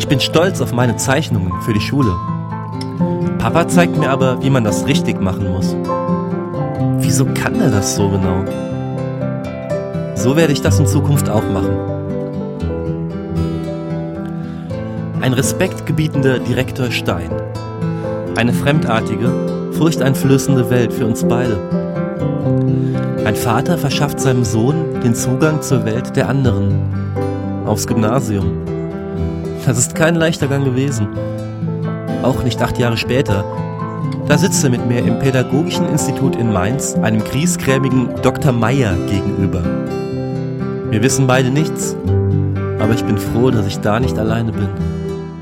Ich bin stolz auf meine Zeichnungen für die Schule. Papa zeigt mir aber, wie man das richtig machen muss. Wieso kann er das so genau? So werde ich das in Zukunft auch machen. Ein respektgebietender Direktor Stein. Eine fremdartige, furchteinflößende Welt für uns beide. Ein Vater verschafft seinem Sohn den Zugang zur Welt der anderen. Aufs Gymnasium. Das ist kein leichter Gang gewesen. Auch nicht 8 Jahre später. Da sitzt er mit mir im Pädagogischen Institut in Mainz, einem griesgrämigen Dr. Meier gegenüber. Wir wissen beide nichts, aber ich bin froh, dass ich da nicht alleine bin.